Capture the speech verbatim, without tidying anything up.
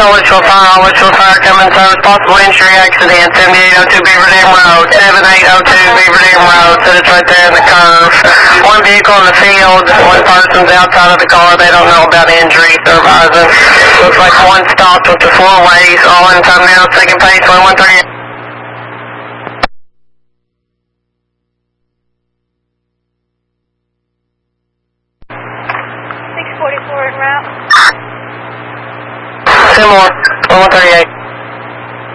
Hotel Litchfield Fire, Litchfield Fire coming service, possible injury accident, seventy-eight oh two Beaver Dam Road, seventy-eight oh two Beaver Dam Road, so it's right there in the curve. One vehicle in the field, one person's outside of the car, they don't know about injury, supervisor. Looks like one stopped with the four ways, all in time now, second page, one thirty-eight. six forty-four en route. Similar, one thirty-eight.